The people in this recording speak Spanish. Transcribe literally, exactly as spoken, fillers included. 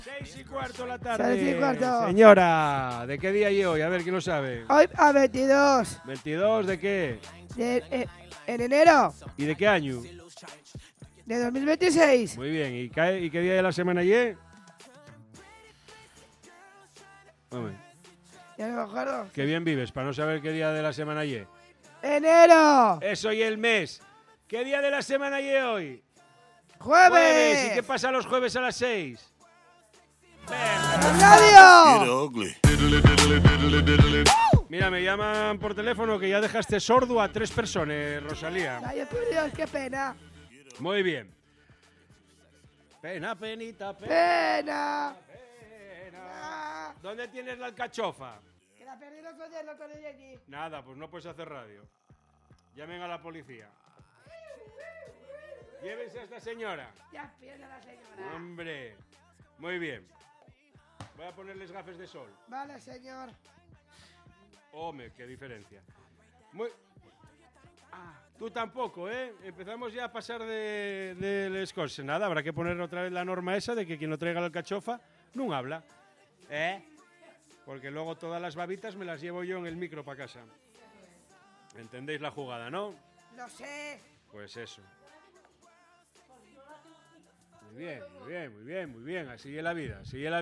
Seis y cuarto la tarde. Seis y cuarto. Señora, ¿de qué día hay hoy? A ver, ¿quién lo sabe? Hoy a veintidós. ¿veintidós de qué? De, eh, en enero ¿Y de qué año? de dos mil veintiséis. Muy bien. ¿Y, cae, y qué día de la semana es? Hombre, Ya no me acuerdo. qué bien vives para no saber qué día de la semana es. ¡Enero! Eso y el mes. ¿Qué día de la semana es hoy? ¡Jueves! ¿Y qué pasa los jueves a las seis? ¡Radio! Mira, me llaman por teléfono que ya dejaste sordo a tres personas, Rosalía. Ay, por Dios, qué pena. Muy bien. Pena, penita, pena. ¡Pena! pena. ¿Dónde tienes la alcachofa? Que la perdí los días, no con ella aquí. Nada, pues no puedes hacer radio. Llamen a la policía. Llévense a esta señora. Ya pierde la señora. Hombre. Muy bien. Voy a ponerles gafas de sol. Vale, señor. Hombre, qué diferencia. Muy... Ah, tú tampoco, ¿eh? Empezamos ya a pasar de, de les cosas. Nada, habrá que poner otra vez la norma esa de que quien no traiga la alcachofa no habla. ¿Eh? Porque luego todas las babitas me las llevo yo en el micro para casa. ¿Entendéis la jugada, no? No sé. Pues eso. Muy bien, muy bien, muy bien, muy bien. Así es la vida, así es la vida.